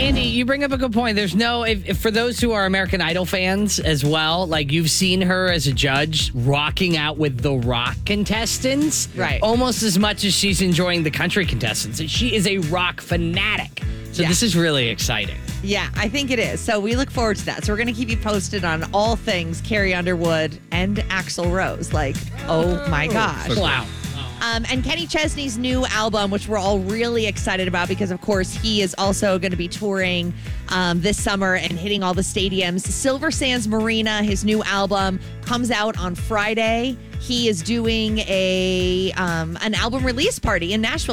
Andy, you bring up a good point. There's no, if for those who are American Idol fans as well, like you've seen her as a judge rocking out with the rock contestants. Right. Almost as much as she's enjoying the country contestants. She is a rock fanatic. So this is really exciting. Yeah, I think it is. So we look forward to that. So we're going to keep you posted on all things Carrie Underwood and Axl Rose. Like, oh my gosh. Wow. And Kenny Chesney's new album, which we're all really excited about because, of course, he is also going to be touring this summer and hitting all the stadiums. Silver Sands Marina, his new album, comes out on Friday. He is doing an album release party in Nashville.